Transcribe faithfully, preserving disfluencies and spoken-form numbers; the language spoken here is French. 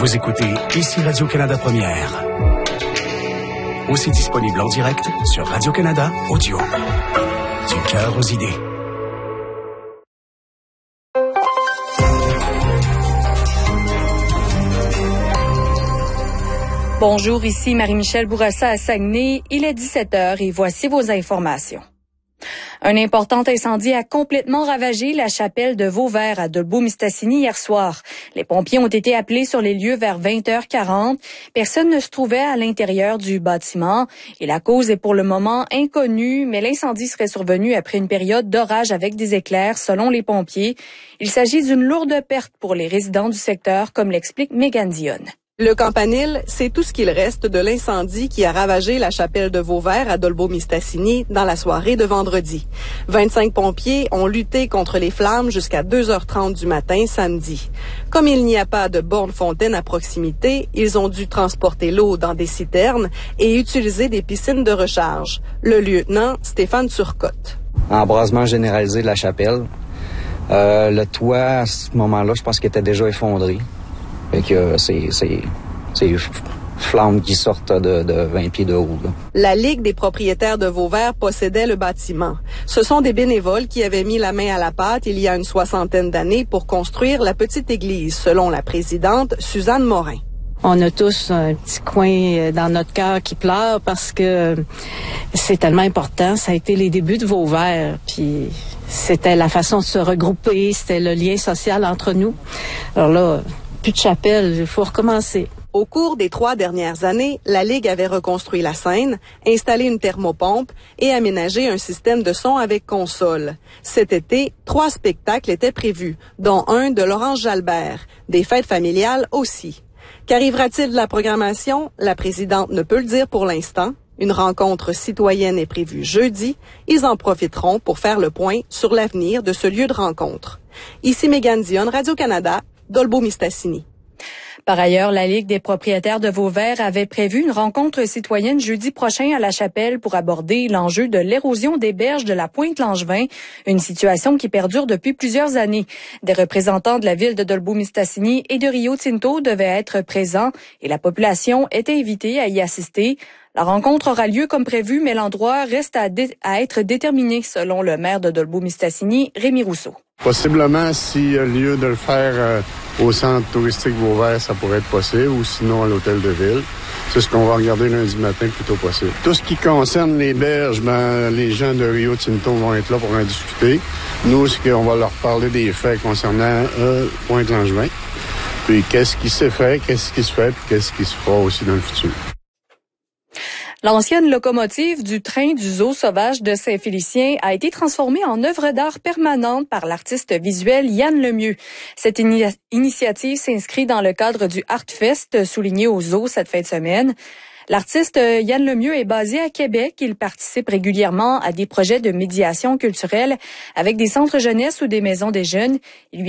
Vous écoutez ici Radio-Canada Première. Aussi disponible en direct sur Radio-Canada Audio. Du cœur aux idées. Bonjour, ici Marie-Michel Bourassa à Saguenay. Il est dix-sept heures et voici vos informations. Un important incendie a complètement ravagé la chapelle de Vauvert à Dolbeau-Mistassini hier soir. Les pompiers ont été appelés sur les lieux vers vingt heures quarante. Personne ne se trouvait à l'intérieur du bâtiment et la cause est pour le moment inconnue, mais l'incendie serait survenu après une période d'orage avec des éclairs, selon les pompiers. Il s'agit d'une lourde perte pour les résidents du secteur, comme l'explique Mégane Dionne. Le campanile, c'est tout ce qu'il reste de l'incendie qui a ravagé la chapelle de Vauvert à Dolbeau-Mistassini dans la soirée de vendredi. vingt-cinq pompiers ont lutté contre les flammes jusqu'à deux heures trente du matin samedi. Comme il n'y a pas de borne-fontaine à proximité, ils ont dû transporter l'eau dans des citernes et utiliser des piscines de recharge. Le lieutenant Stéphane Turcotte. Embrasement généralisé de la chapelle. Euh, le toit, à ce moment-là, je pense qu'il était déjà effondré. Fait que c'est, c'est, c'est flammes qui sortent de, de vingt pieds de haut. Là. La Ligue des propriétaires de Vauvert possédait le bâtiment. Ce sont des bénévoles qui avaient mis la main à la pâte il y a une soixantaine d'années pour construire la petite église, selon la présidente Suzanne Morin. On a tous un petit coin dans notre cœur qui pleure parce que c'est tellement important. Ça a été les débuts de Vauvert, puis c'était la façon de se regrouper, c'était le lien social entre nous. Alors là, plus de chapelle, il faut recommencer. Au cours des trois dernières années, la Ligue avait reconstruit la scène, installé une thermopompe et aménagé un système de son avec console. Cet été, trois spectacles étaient prévus, dont un de Laurence Jalbert, des fêtes familiales aussi. Qu'arrivera-t-il de la programmation? La présidente ne peut le dire pour l'instant. Une rencontre citoyenne est prévue jeudi. Ils en profiteront pour faire le point sur l'avenir de ce lieu de rencontre. Ici Mégane Dionne, Radio-Canada, Dolbeau-Mistassini. Par ailleurs, la Ligue des propriétaires de Vauvert avait prévu une rencontre citoyenne jeudi prochain à la chapelle pour aborder l'enjeu de l'érosion des berges de la Pointe-Langevin, une situation qui perdure depuis plusieurs années. Des représentants de la ville de Dolbeau-Mistassini et de Rio Tinto devaient être présents et la population était invitée à y assister. La rencontre aura lieu comme prévu, mais l'endroit reste à, dé- à être déterminé, selon le maire de Dolbeau-Mistassini, Rémi Rousseau. Possiblement, s'il y a lieu de le faire euh, au centre touristique Vauvert, ça pourrait être possible, ou sinon à l'hôtel de ville. C'est ce qu'on va regarder lundi matin, plutôt possible. Tout ce qui concerne les berges, ben, les gens de Rio Tinto vont être là pour en discuter. Nous, c'est qu'on va leur parler des faits concernant euh, Pointe-Langevin. Puis qu'est-ce qui s'est fait, qu'est-ce qui se fait, puis qu'est-ce qui se fera aussi dans le futur. L'ancienne locomotive du train du zoo sauvage de Saint-Félicien a été transformée en œuvre d'art permanente par l'artiste visuel Yann Lemieux. Cette ini- initiative s'inscrit dans le cadre du Artfest souligné au zoo cette fin de semaine. L'artiste Yann Lemieux est basé à Québec. Il participe régulièrement à des projets de médiation culturelle avec des centres jeunesse ou des maisons des jeunes. Il lui